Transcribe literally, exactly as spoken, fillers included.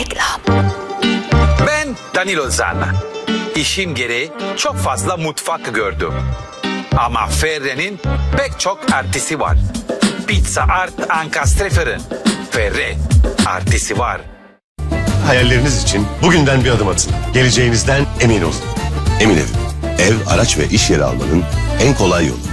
Reklam. Ben Danilo Zana. İşim gereği çok fazla mutfak gördüm. Ama Ferre'nin pek çok artısı var. Pizza Art Ankastre Fırın. Ferre artısı var. Hayalleriniz için bugünden bir adım atın. Geleceğinizden emin olun. Emin Ev, ev, araç ve iş yeri almanın en kolay yolu.